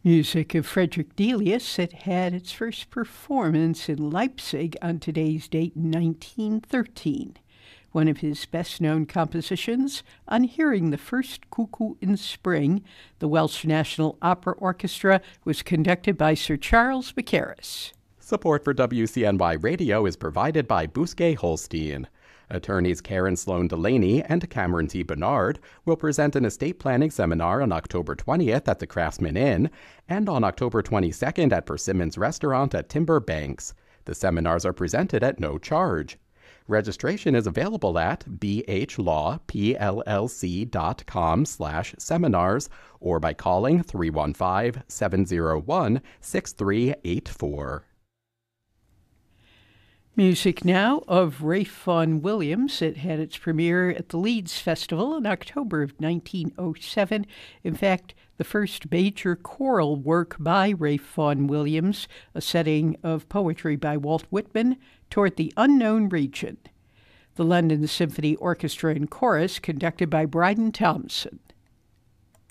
Music of Frederick Delius. It had its first performance in Leipzig on today's date in 1913. One of his best-known compositions, On Hearing the First Cuckoo in Spring, the Welsh National Opera Orchestra was conducted by Sir Charles Mackerras. Support for WCNY Radio is provided by Bousquet Holstein. Attorneys Karen Sloan Delaney and Cameron T. Bernard will present an estate planning seminar on October 20th at the Craftsman Inn and on October 22nd at Persimmons Restaurant at Timber Banks. The seminars are presented at no charge. Registration is available at bhlawpllc.com/seminars or by calling 315-701-6384. Music now of Ralph Vaughan Williams. It had its premiere at the Leeds Festival in October of 1907. In fact, the first major choral work by Ralph Vaughan Williams, a setting of poetry by Walt Whitman, Toward the Unknown Region. The London Symphony Orchestra and Chorus, conducted by Bryden Thompson.